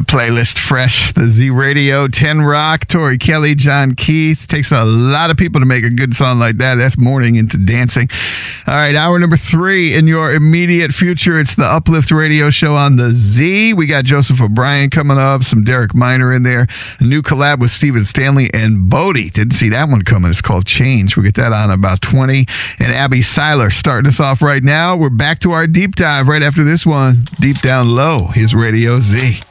playlist fresh. The Z Radio, 10 Rock, Tori Kelly, John Keith. Takes a lot of people to make a good song like that. That's morning into dancing. All right, hour number 3 in your immediate future. It's the Uplift Radio Show on the Z. We got Joseph O'Brien coming up, some Derek Minor in there. A new collab with Stephen Stanley and Bodie. Didn't see that one coming. It's called Change. We'll get that on about 20. And Abby Seiler starting us off right now. We're back to our deep dive right after this one. Deep Down Low, his Radio Z.